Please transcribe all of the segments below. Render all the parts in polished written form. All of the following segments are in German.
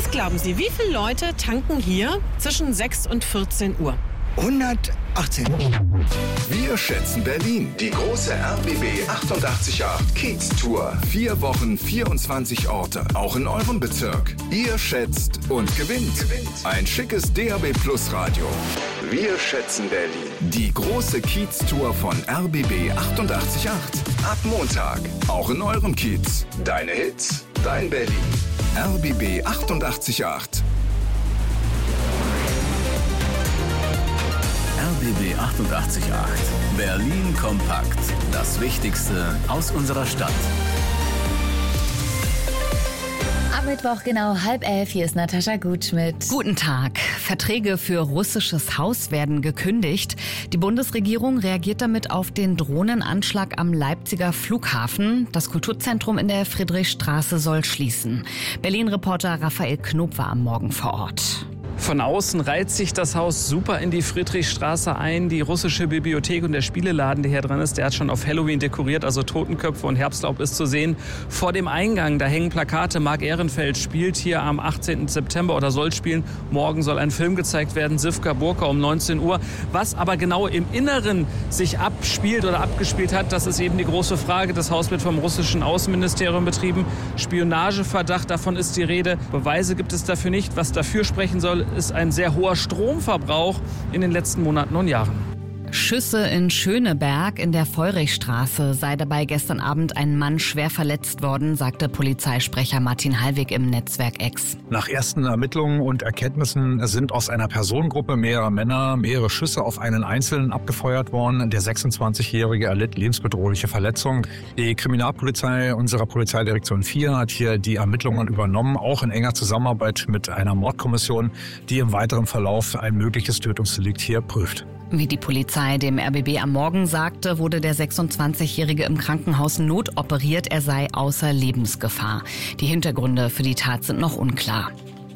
Was glauben Sie, wie viele Leute tanken hier zwischen 6 und 14 Uhr? 118. Wir schätzen Berlin. Die große RBB 888 Kiez Tour. 4 Wochen, 24 Orte, auch in eurem Bezirk. Ihr schätzt und gewinnt. Ein schickes DAB Plus Radio. Wir schätzen Berlin. Die große Kiez Tour von RBB 888. Ab Montag, auch in eurem Kiez. Deine Hits, dein Berlin. RBB 888. RBB 888. Berlin kompakt. Das Wichtigste aus unserer Stadt. Am Mittwoch genau 10:30. Hier ist Natascha Gutschmidt. Guten Tag. Verträge für russisches Haus werden gekündigt. Die Bundesregierung reagiert damit auf den Drohnenanschlag am Leipziger Flughafen. Das Kulturzentrum in der Friedrichstraße soll schließen. Berlin-Reporter Raphael Knob war am Morgen vor Ort. Von außen reiht sich das Haus super in die Friedrichstraße ein. Die russische Bibliothek und der Spieleladen, der hier dran ist, der hat schon auf Halloween dekoriert, also Totenköpfe und Herbstlaub ist zu sehen. Vor dem Eingang, da hängen Plakate. Marc Ehrenfeld spielt hier am 18. September oder soll spielen. Morgen soll ein Film gezeigt werden, Sivka Burka um 19 Uhr. Was aber genau im Inneren sich abspielt oder abgespielt hat, das ist eben die große Frage. Das Haus wird vom russischen Außenministerium betrieben. Spionageverdacht, davon ist die Rede. Beweise gibt es dafür nicht. Was dafür sprechen soll, ist ein sehr hoher Stromverbrauch in den letzten Monaten und Jahren. Schüsse in Schöneberg in der Feurichstraße sei dabei gestern Abend ein Mann schwer verletzt worden, sagte Polizeisprecher Martin Hallwig im Netzwerk X. Nach ersten Ermittlungen und Erkenntnissen sind aus einer Personengruppe mehrerer Männer mehrere Schüsse auf einen Einzelnen abgefeuert worden. Der 26-Jährige erlitt lebensbedrohliche Verletzungen. Die Kriminalpolizei unserer Polizeidirektion 4 hat hier die Ermittlungen übernommen, auch in enger Zusammenarbeit mit einer Mordkommission, die im weiteren Verlauf ein mögliches Tötungsdelikt hier prüft. Wie die Polizei dem RBB am Morgen sagte, wurde der 26-Jährige im Krankenhaus notoperiert. Er sei außer Lebensgefahr. Die Hintergründe für die Tat sind noch unklar.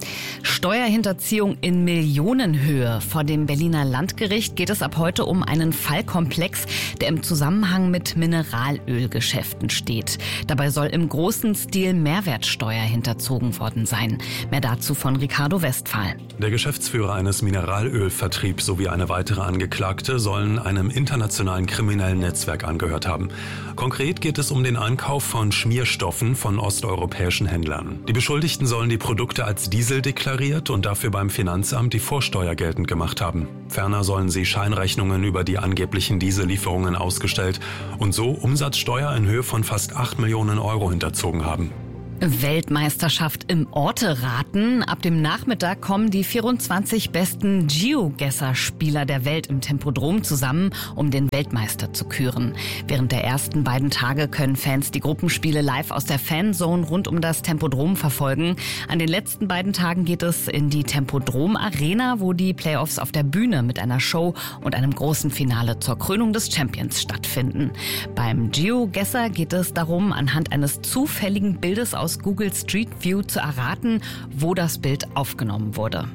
Steuerhinterziehung in Millionenhöhe. Vor dem Berliner Landgericht geht es ab heute um einen Fallkomplex, der im Zusammenhang mit Mineralölgeschäften steht. Dabei soll im großen Stil Mehrwertsteuer hinterzogen worden sein. Mehr dazu von Ricardo Westphal. Der Geschäftsführer eines Mineralölvertriebs sowie eine weitere Angeklagte sollen einem internationalen kriminellen Netzwerk angehört haben. Konkret geht es um den Einkauf von Schmierstoffen von osteuropäischen Händlern. Die Beschuldigten sollen die Produkte als Diesel deklariert und dafür beim Finanzamt die Vorsteuer geltend gemacht haben. Ferner sollen sie Scheinrechnungen über die angeblichen Diesellieferungen ausgestellt und so Umsatzsteuer in Höhe von fast 8 Millionen Euro hinterzogen haben. Weltmeisterschaft im Orteraten. Ab dem Nachmittag kommen die 24 besten Geogesser-Spieler der Welt im Tempodrom zusammen, um den Weltmeister zu küren. Während der ersten beiden Tage können Fans die Gruppenspiele live aus der Fanzone rund um das Tempodrom verfolgen. An den letzten beiden Tagen geht es in die Tempodrom Arena, wo die Playoffs auf der Bühne mit einer Show und einem großen Finale zur Krönung des Champions stattfinden. Beim Geogesser geht es darum, anhand eines zufälligen Bildes aus Google Street View zu erraten, wo das Bild aufgenommen wurde.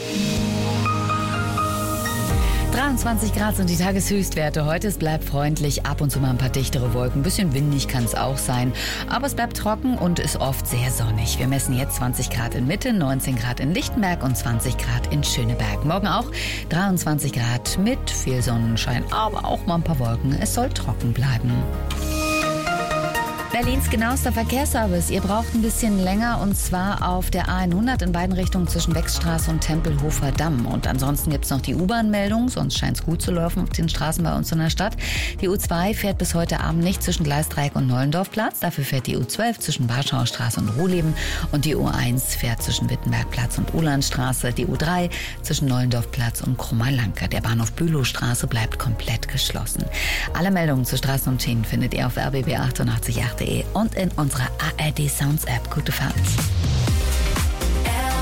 23 Grad sind die Tageshöchstwerte heute. Es bleibt freundlich, ab und zu mal ein paar dichtere Wolken. Ein bisschen windig kann es auch sein. Aber es bleibt trocken und ist oft sehr sonnig. Wir messen jetzt 20 Grad in Mitte, 19 Grad in Lichtenberg und 20 Grad in Schöneberg. Morgen auch 23 Grad mit viel Sonnenschein, aber auch mal ein paar Wolken. Es soll trocken bleiben. Berlins genauester Verkehrsservice. Ihr braucht ein bisschen länger und zwar auf der A100 in beiden Richtungen zwischen Wechstraße und Tempelhofer Damm. Und ansonsten gibt es noch die U-Bahn-Meldung, sonst scheint es gut zu laufen auf den Straßen bei uns in der Stadt. Die U2 fährt bis heute Abend nicht zwischen Gleisdreieck und Nollendorfplatz. Dafür fährt die U12 zwischen Warschauer Straße und Ruhleben. Und die U1 fährt zwischen Wittenbergplatz und Ulandstraße. Die U3 zwischen Nollendorfplatz und Krummerlanke. Der Bahnhof Bülowstraße bleibt komplett geschlossen. Alle Meldungen zu Straßen und Schienen findet ihr auf rbb888.de und in unserer ARD Sounds App. Gute Fahrt.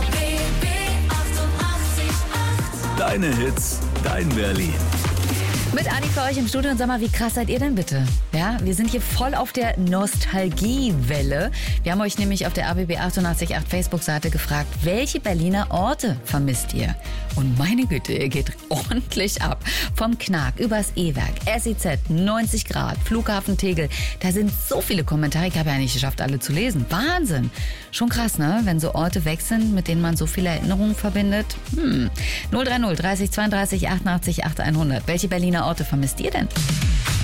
Deine Hits, dein Berlin. Mit Adi für euch im Studio und sag mal, wie krass seid ihr denn bitte? Ja, wir sind hier voll auf der Nostalgiewelle. Wir haben euch nämlich auf der RBB 888 Facebook-Seite gefragt, welche Berliner Orte vermisst ihr? Und meine Güte, ihr geht ordentlich ab. Vom Knark übers E-Werk, SEZ, 90 Grad, Flughafen Tegel. Da sind so viele Kommentare, ich habe ja nicht geschafft, alle zu lesen. Wahnsinn. Schon krass, ne? Wenn so Orte weg sind, mit denen man so viele Erinnerungen verbindet. 030 30 32 88 8100. Welche Berliner Orte vermisst ihr denn?